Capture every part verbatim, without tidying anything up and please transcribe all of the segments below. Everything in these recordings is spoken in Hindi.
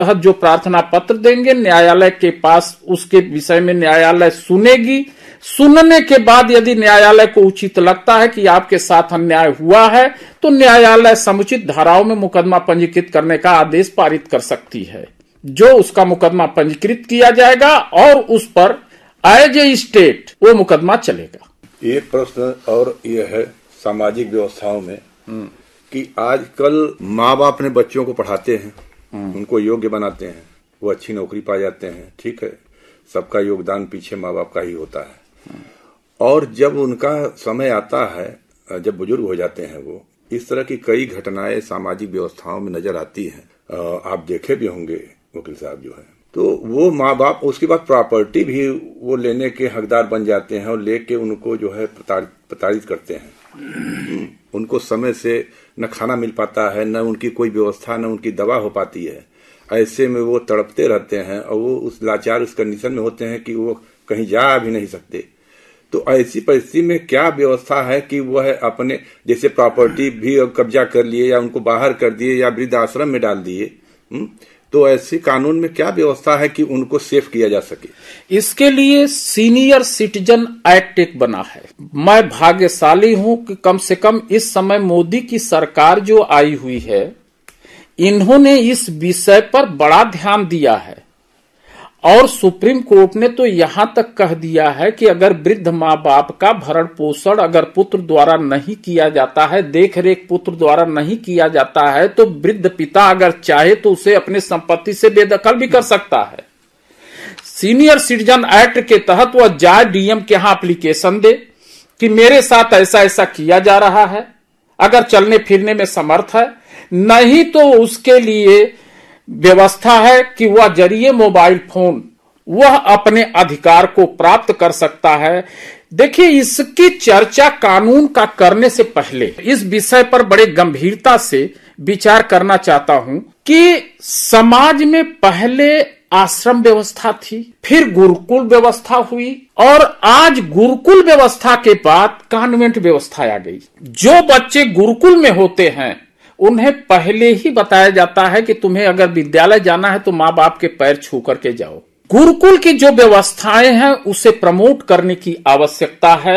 तहत जो प्रार्थना पत्र देंगे, न्यायालय के पास उसके विषय में न्यायालय सुनेगी। सुनने के बाद यदि न्यायालय को उचित लगता है कि आपके साथ अन्याय हुआ है, तो न्यायालय समुचित धाराओं में मुकदमा पंजीकृत करने का आदेश पारित कर सकती है, जो उसका मुकदमा पंजीकृत किया जाएगा और उस पर एज ए स्टेट वो मुकदमा चलेगा। एक प्रश्न और ये है सामाजिक व्यवस्थाओं में कि आजकल माँ बाप अपने बच्चों को पढ़ाते हैं, उनको योग्य बनाते हैं, वो अच्छी नौकरी पा जाते हैं, ठीक है, सबका योगदान पीछे माँ बाप का ही होता है। और जब उनका समय आता है, जब बुजुर्ग हो जाते हैं वो, इस तरह की कई घटनाएं सामाजिक व्यवस्थाओं में नजर आती हैं। आप देखे भी होंगे वकील साहब जो है, तो वो माँ बाप उसके बाद प्रॉपर्टी भी वो लेने के हकदार बन जाते हैं और लेके उनको जो है प्रताड़ित करते हैं। उनको समय से न खाना मिल पाता है, न उनकी कोई व्यवस्था, न उनकी दवा हो पाती है। ऐसे में वो तड़पते रहते हैं और वो उस लाचार उस कंडीशन में होते हैं कि वो कहीं जा भी नहीं सकते। तो ऐसी परिस्थिति में क्या व्यवस्था है कि वह अपने जैसे प्रॉपर्टी भी कब्जा कर लिए या उनको बाहर कर दिए या वृद्ध आश्रम में डाल दिए, तो ऐसे कानून में क्या व्यवस्था है कि उनको सेफ किया जा सके? इसके लिए सीनियर सिटीजन एक्ट एक बना है। मैं भाग्यशाली हूं कि कम से कम इस समय मोदी की सरकार जो आई हुई है, इन्होंने इस विषय पर बड़ा ध्यान दिया है और सुप्रीम कोर्ट ने तो यहां तक कह दिया है कि अगर वृद्ध माँ बाप का भरण पोषण अगर पुत्र द्वारा नहीं किया जाता है, देख रेख पुत्र द्वारा नहीं किया जाता है, तो वृद्ध पिता अगर चाहे तो उसे अपनी संपत्ति से बेदखल भी कर सकता है। सीनियर सिटीजन एक्ट के तहत वह जाए डीएम के यहां एप्लीकेशन दे कि मेरे साथ ऐसा ऐसा किया जा रहा है, अगर चलने फिरने में समर्थ है, नहीं तो उसके लिए व्यवस्था है कि वह जरिए मोबाइल फोन वह अपने अधिकार को प्राप्त कर सकता है। देखिए, इसकी चर्चा कानून का करने से पहले इस विषय पर बड़े गंभीरता से विचार करना चाहता हूं कि समाज में पहले आश्रम व्यवस्था थी, फिर गुरुकुल व्यवस्था हुई और आज गुरुकुल व्यवस्था के बाद कॉन्वेंट व्यवस्था आ गई। जो बच्चे गुरुकुल में होते हैं उन्हें पहले ही बताया जाता है कि तुम्हें अगर विद्यालय जाना है तो माँ बाप के पैर छू करके जाओ। गुरुकुल की जो व्यवस्थाएं हैं उसे प्रमोट करने की आवश्यकता है।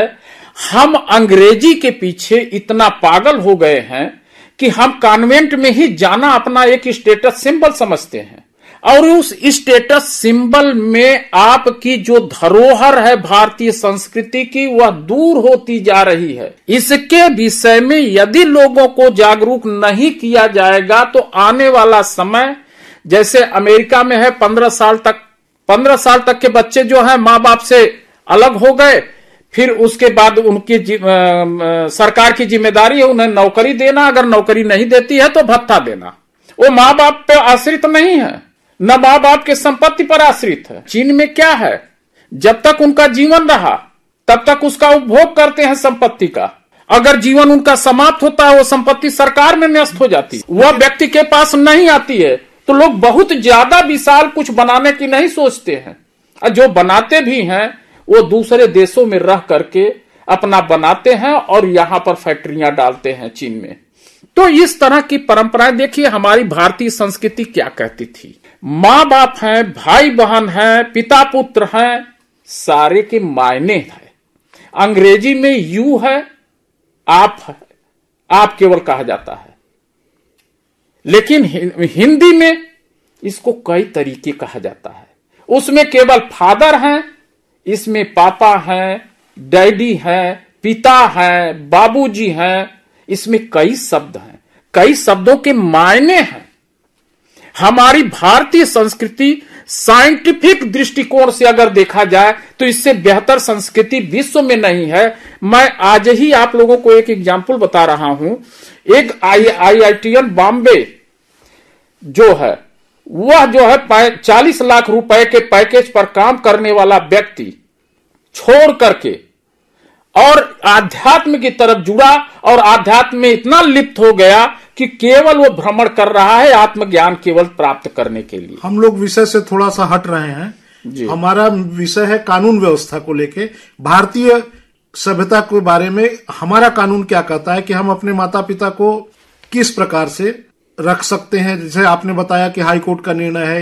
हम अंग्रेजी के पीछे इतना पागल हो गए हैं कि हम कॉन्वेंट में ही जाना अपना एक स्टेटस सिंबल समझते हैं और उस स्टेटस सिंबल में आपकी जो धरोहर है भारतीय संस्कृति की, वह दूर होती जा रही है। इसके विषय में यदि लोगों को जागरूक नहीं किया जाएगा तो आने वाला समय जैसे अमेरिका में है, पंद्रह साल तक पंद्रह साल तक के बच्चे जो है माँ बाप से अलग हो गए, फिर उसके बाद उनकी आ, सरकार की जिम्मेदारी है उन्हें नौकरी देना, अगर नौकरी नहीं देती है तो भत्ता देना। वो माँ बाप पे आश्रित नहीं है, न माँ बाप के संपत्ति पर आश्रित है। चीन में क्या है, जब तक उनका जीवन रहा तब तक उसका उपभोग करते हैं संपत्ति का, अगर जीवन उनका समाप्त होता है वो संपत्ति सरकार में न्यस्त हो जाती है, वह व्यक्ति के पास नहीं आती है। तो लोग बहुत ज्यादा विशाल कुछ बनाने की नहीं सोचते हैं, और जो बनाते भी हैं वो दूसरे देशों में रह करके अपना बनाते हैं और यहां पर फैक्ट्रियां डालते हैं चीन में। तो इस तरह की परंपराएं देखिए, हमारी भारतीय संस्कृति क्या कहती थी, माँ बाप हैं, भाई बहन हैं, पिता पुत्र हैं, सारे के मायने हैं। अंग्रेजी में यू है, आप है, आप केवल कहा जाता है, लेकिन हिंदी में इसको कई तरीके कहा जाता है। उसमें केवल फादर हैं, इसमें पापा हैं, डैडी हैं, पिता हैं, बाबूजी हैं, इसमें कई शब्द हैं, कई शब्दों के मायने हैं। हमारी भारतीय संस्कृति साइंटिफिक दृष्टिकोण से अगर देखा जाए तो इससे बेहतर संस्कृति विश्व में नहीं है। मैं आज ही आप लोगों को एक एग्जाम्पल बता रहा हूं। एक आई आई आई टी एन बॉम्बे जो है वह जो है चालीस लाख रुपए के पैकेज पर काम करने वाला व्यक्ति छोड़ करके और आध्यात्म की तरफ जुड़ा और आध्यात्म में इतना लिप्त हो गया कि केवल वो भ्रमण कर रहा है आत्मज्ञान केवल प्राप्त करने के लिए। हम लोग विषय से थोड़ा सा हट रहे हैं जी। हमारा विषय है कानून व्यवस्था को लेके, भारतीय सभ्यता के बारे में हमारा कानून क्या कहता है कि हम अपने माता पिता को किस प्रकार से रख सकते हैं? जैसे आपने बताया कि हाई कोर्ट का निर्णय है